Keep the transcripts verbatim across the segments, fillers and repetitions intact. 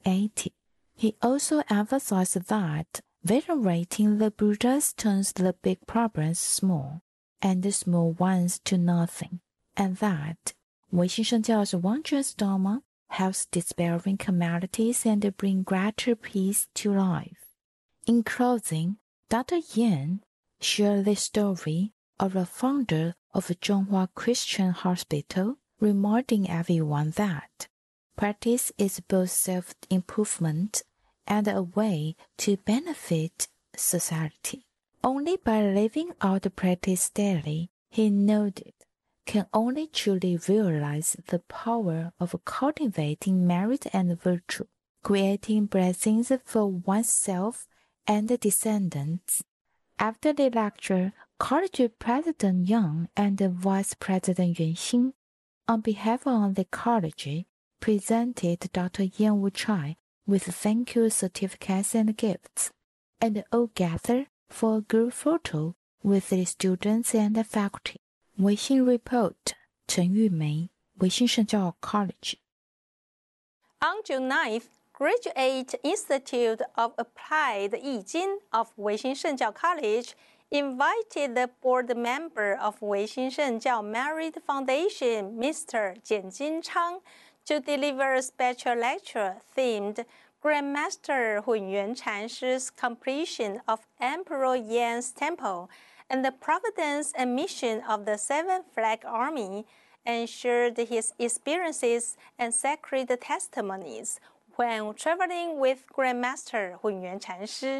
eighty. He also emphasized that venerating the Buddhas turns the big problems small, and the small ones to nothing, and that 唯心圣教 is a wondrous dharma, helps despairing communities and bring greater peace to life. In closing, Doctor Yan shared the story of the founder of Zhonghua Christian Hospital, reminding everyone that practice is both self-improvement and a way to benefit society. Only by living out the practice daily, he noted, can only truly realize the power of cultivating merit and virtue, creating blessings for oneself and descendants. After the lecture, College President Yang and Vice President Yuan Xing, on behalf of the college, presented Doctor Yan Wuchai with thank you certificates and gifts, and all gathered for a group photo with the students and the faculty. 微信 report 陈玉梅 微信圣教 College. On June ninth, Graduate Institute of Applied Yi Jing of Weixin Shengjiao College invited the board member of Weixin Shengjiao Merit Foundation, Mister Jian Jinchang, to deliver a special lecture themed Grandmaster Hunyuan Chanshi's completion of Emperor Yan's temple and the providence and mission of the Seven Flag Army, and shared his experiences and sacred testimonies when traveling with Grandmaster Hunyuan Chanshi.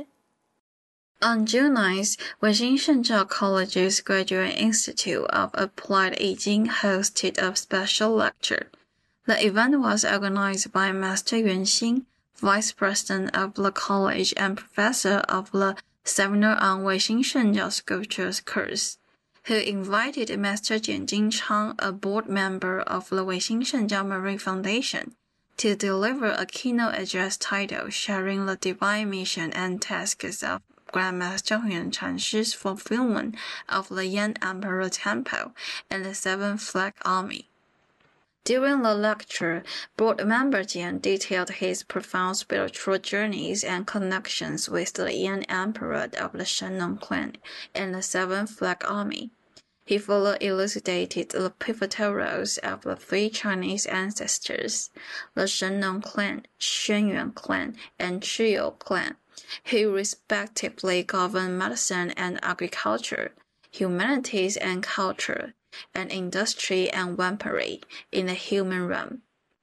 On June ninth, Weixin Shengjiao College's Graduate Institute of Applied Yi Jing hosted a special lecture. The event was organized by Master Yuan Xing, Vice President of the college and Professor of the Seminar on Weixin Shengjiao Sculptures course, who invited Master Jian Jinchang, a board member of the Weixin Shengjiao Marine Foundation, to deliver a keynote address titled Sharing the Divine Mission and Tasks of Grandmaster Hunyuan Chanshi's Fulfillment of the Yan Emperor Temple and the Seven Flag Army. During the lecture, board member Jian detailed his profound spiritual journeys and connections with the Yan Emperor of the Shennong clan and the Seven Flag Army. He further elucidated the pivotal roles of the three Chinese ancestors, the Shennong clan, Xuanyuan clan, and Chiyou clan, who respectively governed medicine and agriculture, humanities and culture, and industry and weaponry in the human realm.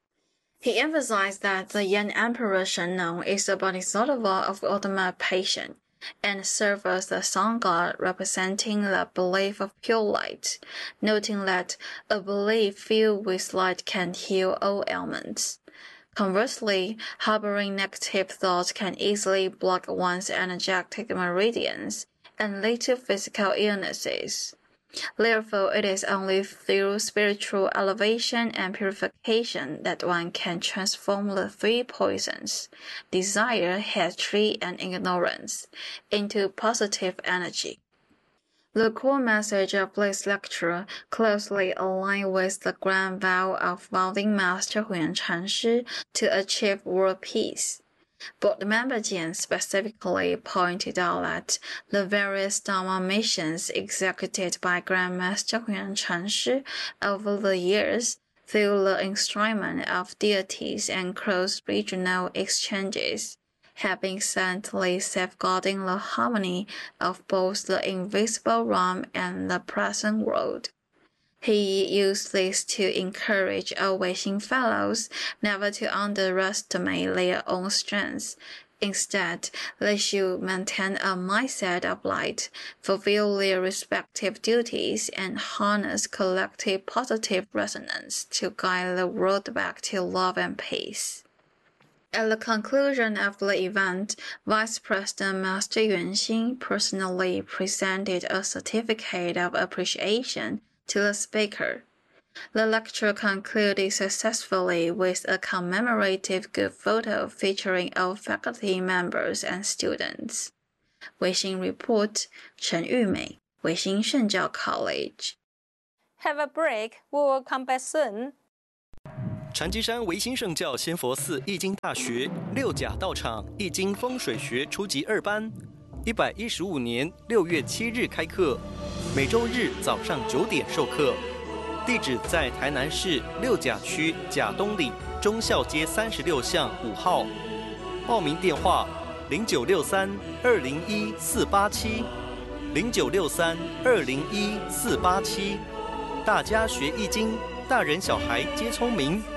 He emphasized that the Yan Emperor Shennong is the bodhisattva of ultimate patience, and serves as the sun god representing the belief of pure light, noting that a belief filled with light can heal all ailments. Conversely, harboring negative thoughts can easily block one's energetic meridians and lead to physical illnesses. Therefore, it is only through spiritual elevation and purification that one can transform the three poisons, desire, hatred, and ignorance, into positive energy. The core message of this lecture closely aligned with the grand vow of founding Master Hunyuan Chanshi to achieve world peace. Board member Jian specifically pointed out that the various Dharma missions executed by Grandmaster Hunyuan Chanshi over the years through the instrument of deities and cross-regional exchanges have been silently safeguarding the harmony of both the invisible realm and the present world. He used this to encourage all Weixin fellows never to underestimate their own strengths. Instead, they should maintain a mindset of light, fulfill their respective duties, and harness collective positive resonance to guide the world back to love and peace. At the conclusion of the event, Vice President Master Yuan Xing personally presented a certificate of appreciation to the speaker. The lecture concluded successfully with a commemorative group photo featuring all faculty members and students. 微信 Report 陈玉美 微信圣教 College. Have a break. We will come back soon. 禅机山维新圣教仙佛寺易经大学六甲道场易经风水学初级二班，一百一十五年六月七日开课，每周日早上九点授课。地址在台南市六甲区甲东里忠孝街三十六巷五号。报名电话：零九六三二零一四八七，零九六三二零一四八七。大家学易经，大人小孩皆聪明。